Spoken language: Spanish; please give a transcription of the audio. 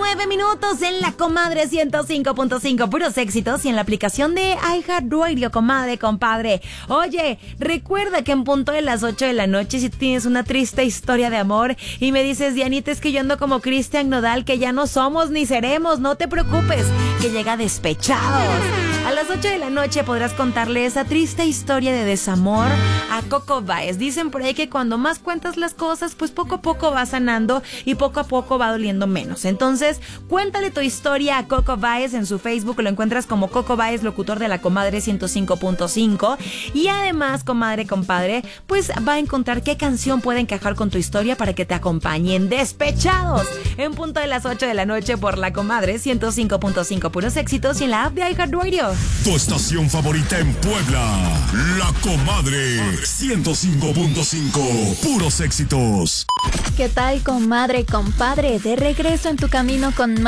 9 minutos en la Comadre 105.5, puros éxitos, y en la aplicación de iHeartRadio, comadre, compadre. Oye, recuerda que en punto de las 8 de la noche, si tienes una triste historia de amor y me dices, Dianita, es que yo ando como Cristian Nodal, que ya no somos ni seremos, no te preocupes, que llega Despechados. A las 8 de la noche podrás contarle esa triste historia de desamor a Coco Báez. Dicen por ahí que cuando más cuentas las cosas, pues poco a poco va sanando y poco a poco va doliendo menos. Entonces, cuéntale tu historia a Coco Báez en su Facebook. Lo encuentras como Coco Báez, locutor de la Comadre 105.5. Y además, comadre, compadre, pues va a encontrar qué canción puede encajar con tu historia para que te acompañen. Despechados en punto de las 8 de la noche por la Comadre 105.5, puros éxitos, y en la app de iHeartRadio. Tu estación favorita en Puebla, La Comadre 105.5, puros éxitos. ¿Qué tal, comadre, compadre? De regreso en tu camino con más